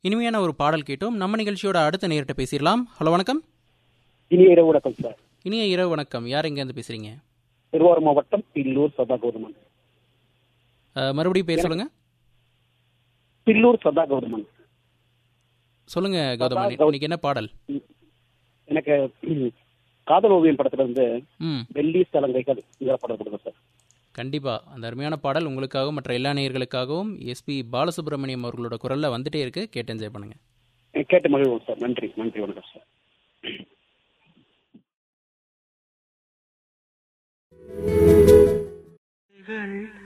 இனிமையான ஒரு பாடல் கேட்டோம். நம்ம நிகழ்ச்சியோட அடுத்த நேரிட்ட பேசிடலாம். ஹலோ, வணக்கம். இனிய இரவு வணக்கம் சார். இனிய இரவு வணக்கம். யார் எங்கேருந்து பேசுறீங்க? திருவாரூர் மாவட்டம் பில்லூர் சதா கௌதமன். மறுபடியும் பேர் சொல்லுங்க. பில்லூர் சதா கௌதமன். சொல்லுங்க கௌதமன், இன்னைக்கு என்ன பாடல்? எனக்கு காதல் ஓவியம் படத்துல இருந்து வெள்ளி சலங்கைகள் பாடல் கொடுங்க சார். கண்டிப்பா, அந்த அருமையான பாடல் உங்களுக்காகவும் மற்ற எல்லா நேயர்களுக்காகவும் எஸ்பி பாலசுப்ரமணியம் அவர்களோட குரல்ல வந்துட்டே இருக்கு. கேட்டு என்ஜாய் பண்ணுங்க. கேட்டு மகிழ்வோம் சார். நன்றி நன்றி, வணக்கம் சார்.